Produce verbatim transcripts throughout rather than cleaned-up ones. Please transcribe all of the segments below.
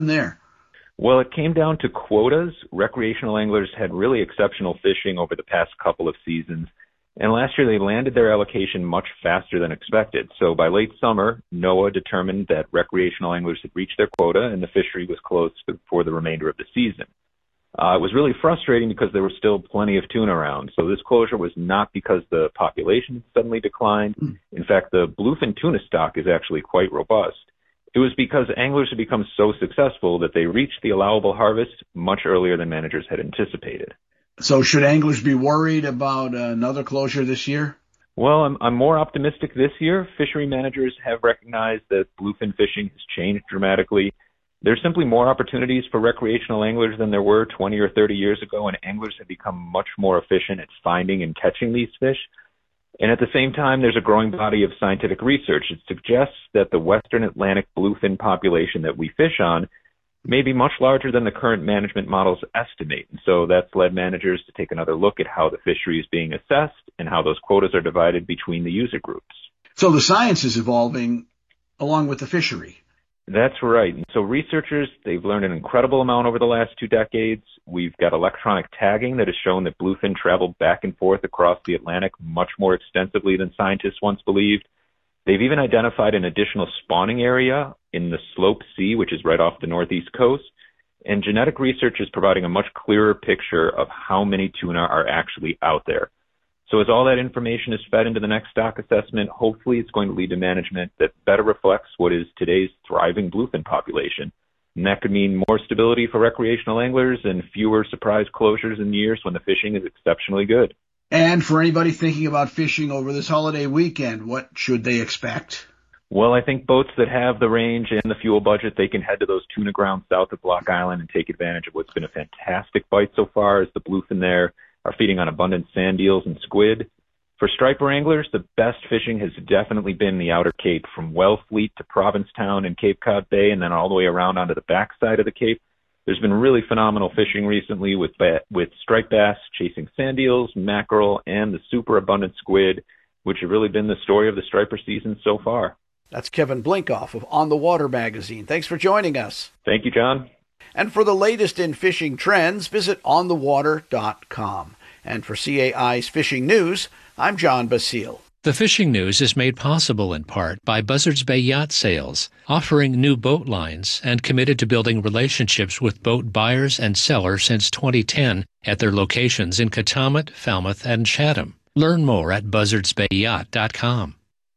there? Well, it came down to quotas. Recreational anglers had really exceptional fishing over the past couple of seasons, and last year they landed their allocation much faster than expected. So by late summer, NOAA determined that recreational anglers had reached their quota and the fishery was closed for the remainder of the season. Uh, it was really frustrating because there was still plenty of tuna around. So this closure was not because the population suddenly declined. Mm. In fact, the bluefin tuna stock is actually quite robust. It was because anglers had become so successful that they reached the allowable harvest much earlier than managers had anticipated. So should anglers be worried about another closure this year? Well, I'm, I'm more optimistic this year. Fishery managers have recognized that bluefin fishing has changed dramatically. There's simply more opportunities for recreational anglers than there were twenty or thirty years ago, and anglers have become much more efficient at finding and catching these fish. And at the same time, there's a growing body of scientific research that suggests that the western Atlantic bluefin population that we fish on may be much larger than the current management models estimate. And so that's led managers to take another look at how the fishery is being assessed and how those quotas are divided between the user groups. So the science is evolving along with the fishery. That's right. So researchers, they've learned an incredible amount over the last two decades. We've got electronic tagging that has shown that bluefin travel back and forth across the Atlantic much more extensively than scientists once believed. They've even identified an additional spawning area in the Slope Sea, which is right off the northeast coast. And genetic research is providing a much clearer picture of how many tuna are actually out there. So as all that information is fed into the next stock assessment, hopefully it's going to lead to management that better reflects what is today's thriving bluefin population. And that could mean more stability for recreational anglers and fewer surprise closures in years when the fishing is exceptionally good. And for anybody thinking about fishing over this holiday weekend, what should they expect? Well, I think boats that have the range and the fuel budget, they can head to those tuna grounds south of Block Island and take advantage of what's been a fantastic bite so far as the bluefin there are feeding on abundant sand eels and squid. For striper anglers, the best fishing has definitely been the Outer Cape, from Wellfleet to Provincetown and Cape Cod Bay, and then all the way around onto the backside of the Cape. There's been really phenomenal fishing recently with ba- with striped bass chasing sand eels, mackerel, and the super abundant squid, which have really been the story of the striper season so far. That's Kevin Blinkoff of On the Water magazine. Thanks for joining us. Thank you, John. And for the latest in fishing trends, visit on the water dot com. And for C A I's Fishing News, I'm John Basile. The Fishing News is made possible in part by Buzzards Bay Yacht Sales, offering new boat lines and committed to building relationships with boat buyers and sellers since twenty ten at their locations in Katomet, Falmouth, and Chatham. Learn more at buzzards bay yacht dot com.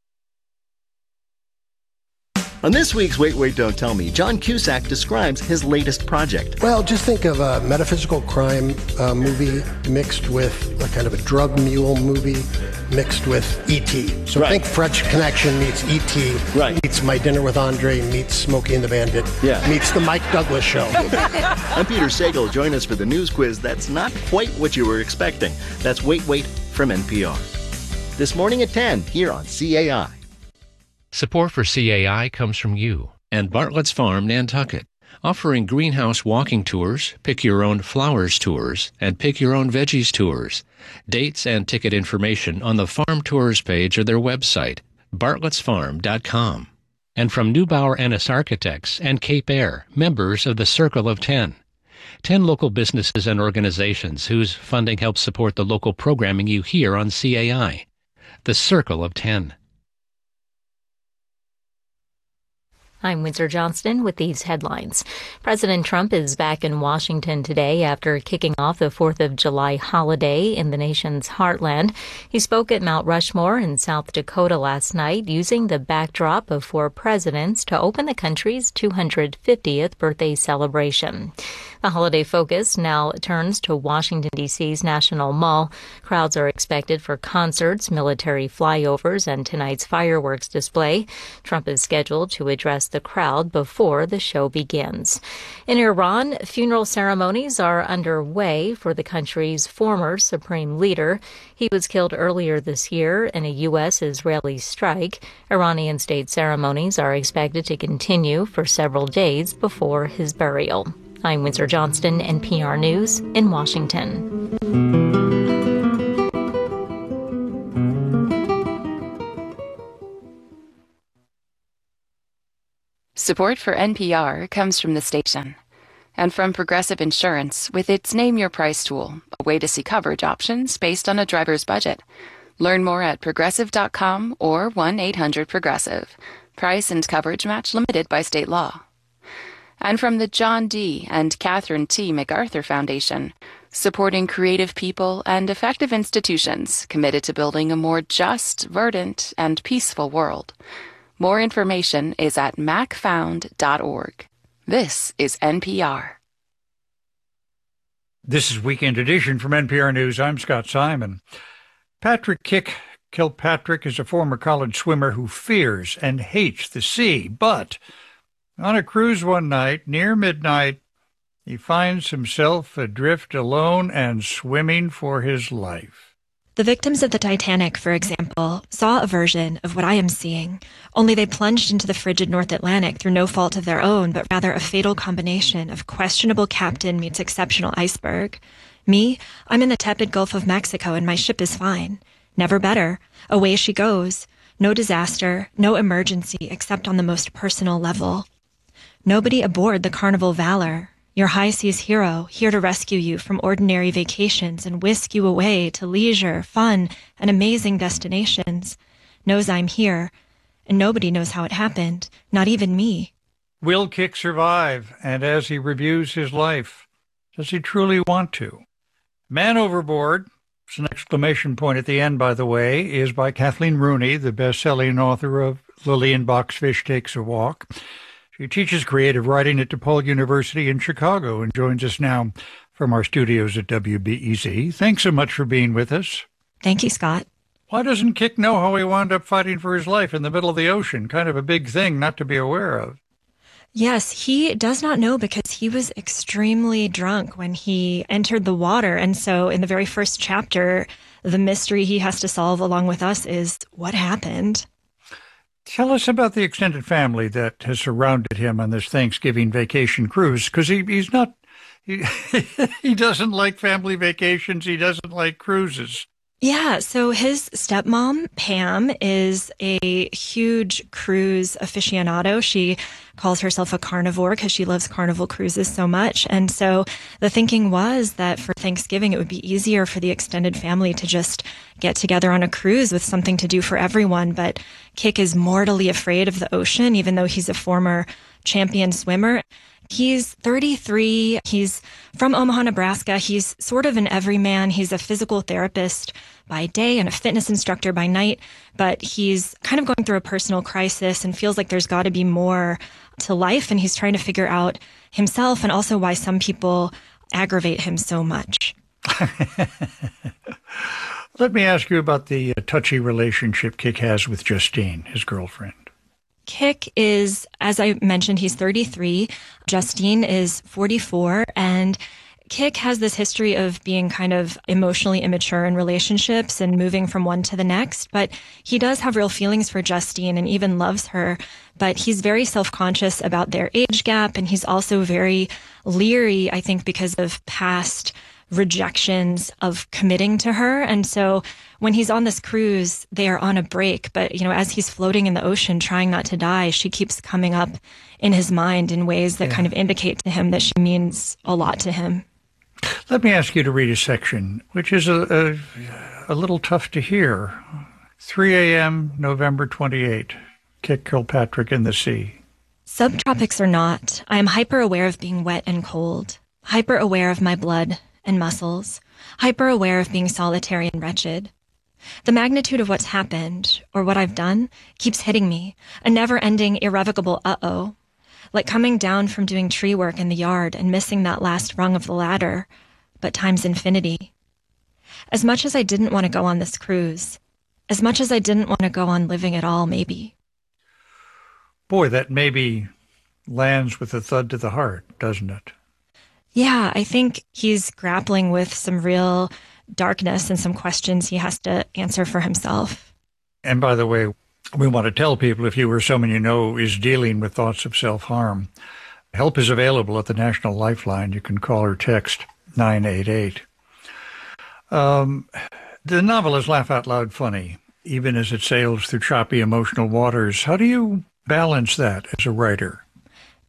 On this week's Wait, Wait, Don't Tell Me, John Cusack describes his latest project. Well, just think of a metaphysical crime uh, movie mixed with a kind of a drug mule movie mixed with E T So right. think French Connection meets E T Right. meets My Dinner with Andre, meets Smokey and the Bandit, yeah. meets The Mike Douglas Show. I'm Peter Sagal. Join us for the news quiz that's not quite what you were expecting. That's Wait, Wait from N P R. This morning at ten, here on C A I. Support for C A I comes from you and Bartlett's Farm, Nantucket, offering greenhouse walking tours, pick your own flowers tours, and pick your own veggies tours. Dates and ticket information on the farm tours page of their website, bartletts farm dot com. And from Neubauer Ennis Architects and Cape Air, members of the Circle of Ten. Ten local businesses and organizations whose funding helps support the local programming you hear on C A I. The Circle of Ten. I'm Windsor Johnston with these headlines. President Trump is back in Washington today after kicking off the fourth of July holiday in the nation's heartland. He spoke at Mount Rushmore in South Dakota last night, using the backdrop of four presidents to open the country's two hundred fiftieth birthday celebration. The holiday focus now turns to Washington, D C's National Mall. Crowds are expected for concerts, military flyovers, and tonight's fireworks display. Trump is scheduled to address the crowd before the show begins. In Iran, funeral ceremonies are underway for the country's former supreme leader. He was killed earlier this year in a U S Israeli strike. Iranian state ceremonies are expected to continue for several days before his burial. I'm Windsor Johnston, N P R News in Washington. Support for N P R comes from the station and from Progressive Insurance with its Name Your Price tool, a way to see coverage options based on a driver's budget. Learn more at progressive dot com or one eight hundred progressive. Price and coverage match limited by state law. And from the John D. and Catherine T. MacArthur Foundation, supporting creative people and effective institutions committed to building a more just, verdant, and peaceful world. More information is at mac found dot org. This is N P R. This is Weekend Edition from N P R News. I'm Scott Simon. Patrick Kick Kilpatrick is a former college swimmer who fears and hates the sea, but on a cruise one night near midnight, he finds himself adrift alone and swimming for his life. The victims of the Titanic, for example, saw a version of what I am seeing, only they plunged into the frigid North Atlantic through no fault of their own, but rather a fatal combination of questionable captain meets exceptional iceberg. Me, I'm in the tepid Gulf of Mexico and my ship is fine. Never better. Away she goes. No disaster, no emergency except on the most personal level. Nobody aboard the Carnival Valor, your high seas hero, here to rescue you from ordinary vacations and whisk you away to leisure, fun, and amazing destinations, knows I'm here, and nobody knows how it happened, not even me. Will Kick survive? And as he reviews his life, does he truly want to? Man Overboard, it's an exclamation point at the end, by the way, is by Kathleen Rooney, the best-selling author of Lillian Bach's Fish Takes a Walk. She teaches creative writing at DePaul University in Chicago and joins us now from our studios at W B E Z. Thanks so much for being with us. Thank you, Scott. Why doesn't Kick know how he wound up fighting for his life in the middle of the ocean? Kind of a big thing not to be aware of. Yes, he does not know because he was extremely drunk when he entered the water. And so in the very first chapter, the mystery he has to solve along with us is what happened? Tell us about the extended family that has surrounded him on this Thanksgiving vacation cruise, because he, he's not, he, he doesn't like family vacations. He doesn't like cruises. Yeah, so his stepmom, Pam, is a huge cruise aficionado. She calls herself a carnivore because she loves Carnival cruises so much. And so the thinking was that for Thanksgiving, it would be easier for the extended family to just get together on a cruise with something to do for everyone. But Kick is mortally afraid of the ocean, even though he's a former champion swimmer. He's thirty-three. He's from Omaha, Nebraska. He's sort of an everyman. He's a physical therapist by day and a fitness instructor by night, but he's kind of going through a personal crisis and feels like there's got to be more to life, and he's trying to figure out himself and also why some people aggravate him so much. Let me ask you about the touchy relationship Kick has with Justine, his girlfriend. Kick is, as I mentioned, he's thirty-three. Justine is forty-four. And Kick has this history of being kind of emotionally immature in relationships and moving from one to the next. But he does have real feelings for Justine and even loves her. But he's very self-conscious about their age gap. And he's also very leery, I think, because of past rejections of committing to her. And so when he's on this cruise, they are on a break. But, you know, as he's floating in the ocean, trying not to die, she keeps coming up in his mind in ways that yeah. kind of indicate to him that she means a lot to him. Let me ask you to read a section, which is a, a, a little tough to hear. three a.m., November twenty-eighth, Kick Kilpatrick in the sea. Subtropics or not, I am hyper aware of being wet and cold, hyper aware of my blood and muscles, hyper aware of being solitary and wretched. The magnitude of what's happened, or what I've done, keeps hitting me, a never-ending, irrevocable uh-oh, like coming down from doing tree work in the yard and missing that last rung of the ladder, but times infinity. As much as I didn't want to go on this cruise, as much as I didn't want to go on living at all, maybe. Boy, that maybe lands with a thud to the heart, doesn't it? Yeah, I think he's grappling with some real darkness and some questions he has to answer for himself. And by the way, we want to tell people, if you or someone you know is dealing with thoughts of self-harm, help is available at the National Lifeline. You can call or text nine eight eight. Um, the novel is laugh out loud funny, even as it sails through choppy emotional waters. How do you balance that as a writer?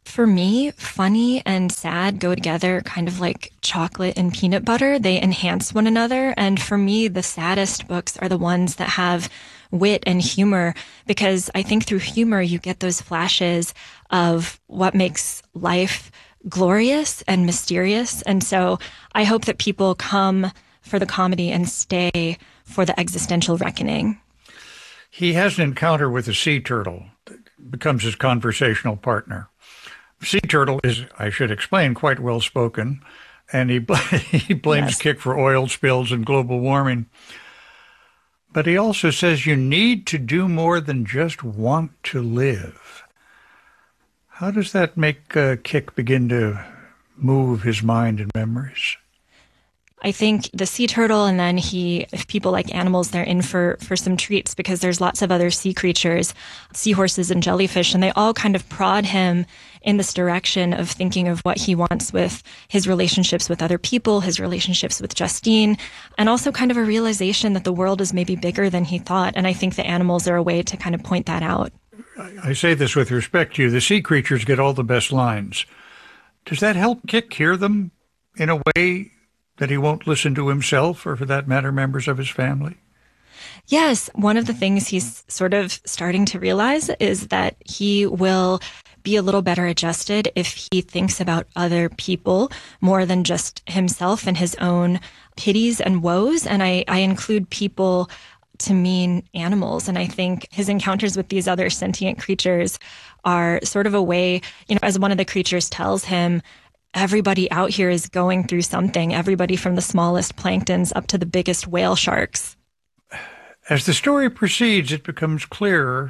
For me, funny and sad go together kind of like chocolate and peanut butter. They enhance one another. And for me, the saddest books are the ones that have wit and humor, because I think through humor, you get those flashes of what makes life glorious and mysterious. And so I hope that people come for the comedy and stay for the existential reckoning. He has an encounter with a sea turtle that becomes his conversational partner. Sea turtle is, I should explain, quite well spoken, and he, bl- he blames yes. Kik for oil spills and global warming. But he also says you need to do more than just want to live. How does that make uh, Kik begin to move his mind and memories? I think the sea turtle, and then he, if people like animals, they're in for, for some treats, because there's lots of other sea creatures, seahorses and jellyfish, and they all kind of prod him in this direction of thinking of what he wants with his relationships with other people, his relationships with Justine, and also kind of a realization that the world is maybe bigger than he thought. And I think the animals are a way to kind of point that out. I say this with respect to you. The sea creatures get all the best lines. Does that help Kik hear them in a way that he won't listen to himself, or for that matter, members of his family? Yes. One of the things he's sort of starting to realize is that he will be a little better adjusted if he thinks about other people more than just himself and his own pities and woes. And I, I include people to mean animals. And I think his encounters with these other sentient creatures are sort of a way, you know, as one of the creatures tells him, everybody out here is going through something, everybody from the smallest planktons up to the biggest whale sharks. As the story proceeds, it becomes clearer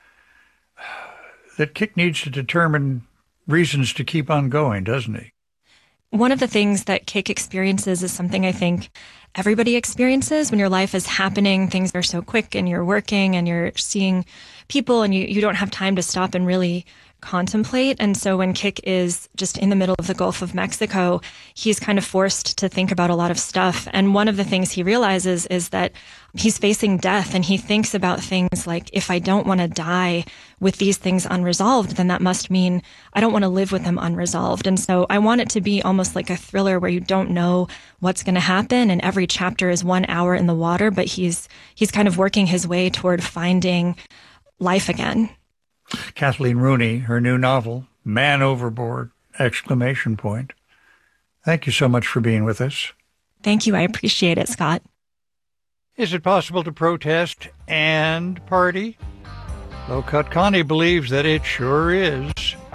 that Kik needs to determine reasons to keep on going, doesn't he? One of the things that Kik experiences is something I think everybody experiences when your life is happening. Things are so quick and you're working and you're seeing people and you, you don't have time to stop and really contemplate. And so when Kik is just in the middle of the Gulf of Mexico, he's kind of forced to think about a lot of stuff. And one of the things he realizes is that he's facing death, and he thinks about things like, if I don't want to die with these things unresolved, then that must mean I don't want to live with them unresolved. And so I want it to be almost like a thriller where you don't know what's going to happen, and every chapter is one hour in the water, but he's he's kind of working his way toward finding life again. Kathleen Rooney, her new novel, Man Overboard, exclamation point. Thank you so much for being with us. Thank you. I appreciate it, Scott. Is it possible to protest and party? Low Cut Connie believes that it sure is.